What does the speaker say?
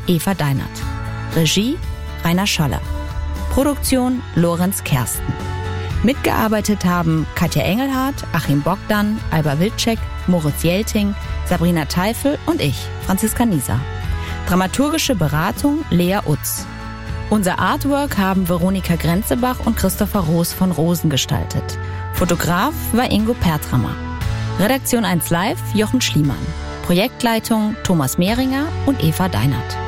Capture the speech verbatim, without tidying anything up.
Eva Deinert. Regie Rainer Scholler. Produktion Lorenz Kersten. Mitgearbeitet haben Katja Engelhardt, Achim Bogdan, Alba Wilczek, Moritz Jelting, Sabrina Teifel und ich, Franziska Nieser. Dramaturgische Beratung Lea Utz. Unser Artwork haben Veronika Grenzebach und Christopher Roos von Rosen gestaltet. Fotograf war Ingo Pertrammer. Redaktion eins Live Jochen Schliemann. Projektleitung Thomas Mehringer und Eva Deinert.